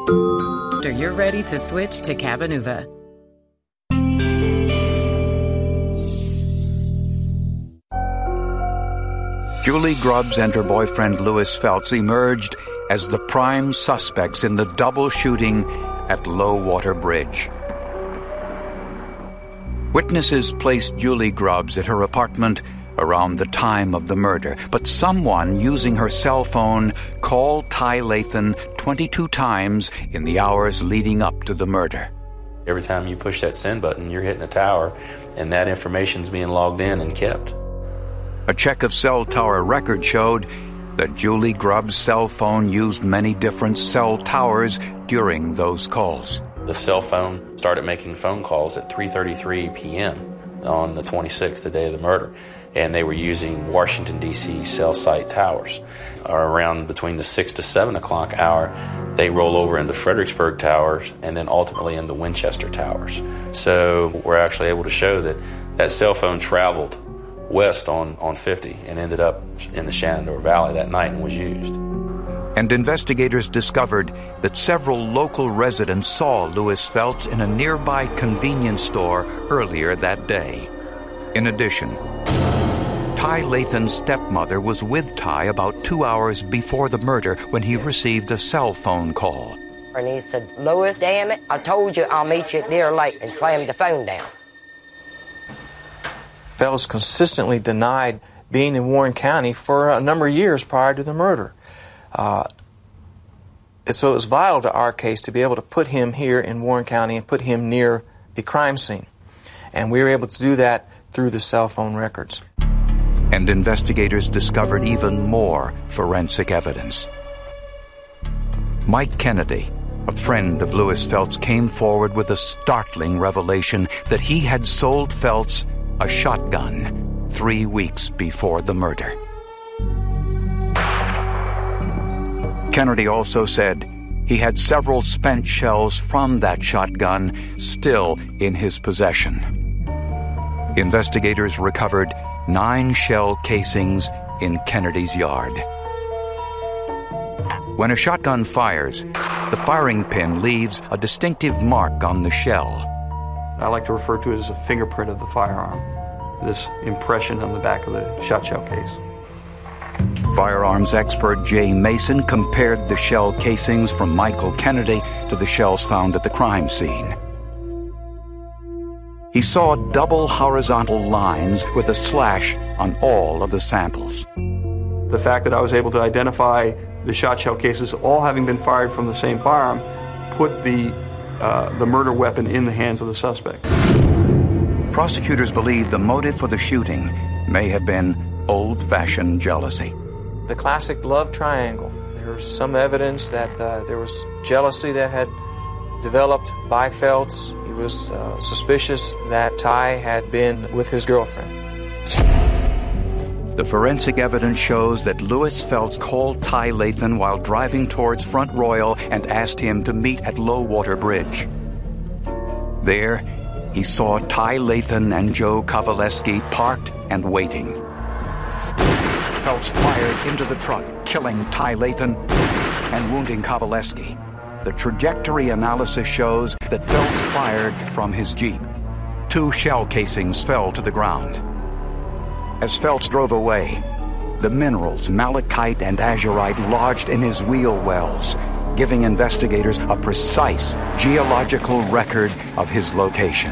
You're ready to switch to Cabenuva. Julie Grubbs and her boyfriend Louis Phelps emerged as the prime suspects in the double shooting at Low Water Bridge. Witnesses placed Julie Grubbs at her apartment around the time of the murder, but someone using her cell phone called Ty Lathan 22 times in the hours leading up to the murder. Every time you push that send button, you're hitting a tower, and that information's being logged in and kept. A check of cell tower records showed that Julie Grubbs' cell phone used many different cell towers during those calls. The cell phone started making phone calls at 3:33 p.m. on the 26th, the day of the murder, and they were using Washington, D.C. cell site towers. Around between the 6 to 7 o'clock hour, they roll over into Fredericksburg towers and then ultimately into Winchester towers. So we're actually able to show that that cell phone traveled west on 50 and ended up in the Shenandoah Valley that night and was used. And investigators discovered that several local residents saw Louis Phelps in a nearby convenience store earlier that day. In addition, Ty Lathan's stepmother was with Ty about 2 hours before the murder when he received a cell phone call. And he said, "Louis, damn it, I told you I'll meet you at Deer Lake," and slammed the phone down. Phelps consistently denied being in Warren County for a number of years prior to the murder. So it was vital to our case to be able to put him here in Warren County and put him near the crime scene. And we were able to do that through the cell phone records. And investigators discovered even more forensic evidence. Mike Kennedy, a friend of Louis Phelps, came forward with a startling revelation that he had sold Phelps a shotgun 3 weeks before the murder. Kennedy also said he had several spent shells from that shotgun still in his possession. Investigators recovered 9 shell casings in Kennedy's yard. When a shotgun fires, the firing pin leaves a distinctive mark on the shell. I like to refer to it as a fingerprint of the firearm, this impression on the back of the shot shell case. Firearms expert Jay Mason compared the shell casings from Michael Kennedy to the shells found at the crime scene. He saw double horizontal lines with a slash on all of the samples. The fact that I was able to identify the shot shell cases all having been fired from the same firearm put the murder weapon in the hands of the suspect. Prosecutors believe the motive for the shooting may have been old-fashioned jealousy. The classic love triangle. There's some evidence that there was jealousy that had developed by Phelps. He was suspicious that Ty had been with his girlfriend. The forensic evidence shows that Louis Phelps called Ty Lathan while driving towards Front Royal and asked him to meet at Low Water Bridge. There, he saw Ty Lathan and Joe Kovaleski parked and waiting. Phelps fired into the truck, killing Ty Lathan and wounding Kovaleski. The trajectory analysis shows that Phelps fired from his Jeep. 2 shell casings fell to the ground. As Phelps drove away, the minerals malachite and azurite lodged in his wheel wells, giving investigators a precise geological record of his location.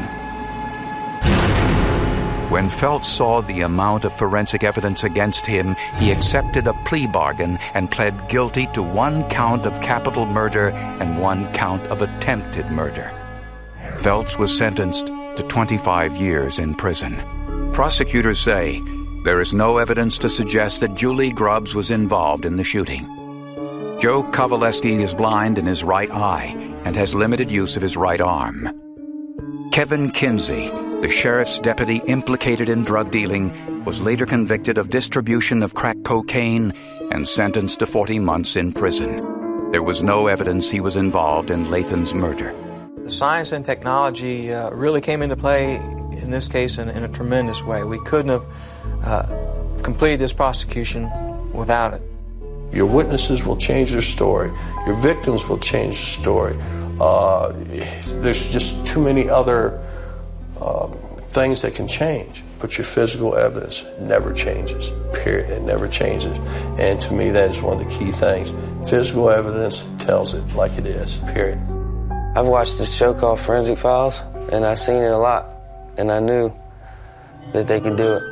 When Phelps saw the amount of forensic evidence against him, he accepted a plea bargain and pled guilty to 1 count of capital murder and 1 count of attempted murder. Phelps was sentenced to 25 years in prison. Prosecutors say there is no evidence to suggest that Julie Grubbs was involved in the shooting. Joe Kovaleski is blind in his right eye and has limited use of his right arm. Kevin Kinsey, the sheriff's deputy implicated in drug dealing, was later convicted of distribution of crack cocaine and sentenced to 40 months in prison. There was no evidence he was involved in Lathan's murder. The science and technology really came into play in this case in a tremendous way. We couldn't have completed this prosecution without it. Your witnesses will change their story. Your victims will change the story. There's just too many other things that can change. But your physical evidence never changes, period. It never changes. And to me, that is one of the key things. Physical evidence tells it like it is, period. I've watched this show called Forensic Files, and I've seen it a lot, and I knew that they could do it.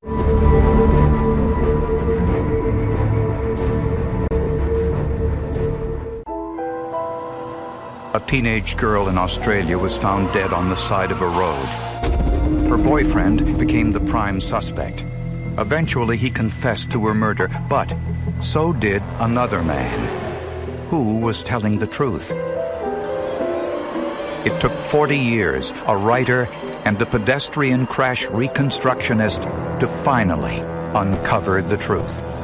A teenage girl in Australia was found dead on the side of a road. Her boyfriend became the prime suspect. Eventually, he confessed to her murder, but so did another man. Who was telling the truth? It took 40 years, a writer and a pedestrian crash reconstructionist to finally uncover the truth.